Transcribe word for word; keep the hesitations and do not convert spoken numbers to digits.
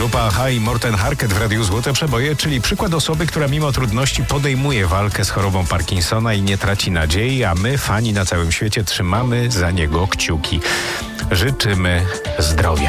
Grupa Aha i Morten Harket w Radiu Złote Przeboje, czyli przykład osoby, która mimo trudności podejmuje walkę z chorobą Parkinsona i nie traci nadziei, a my, fani na całym świecie, trzymamy za niego kciuki. Życzymy zdrowia.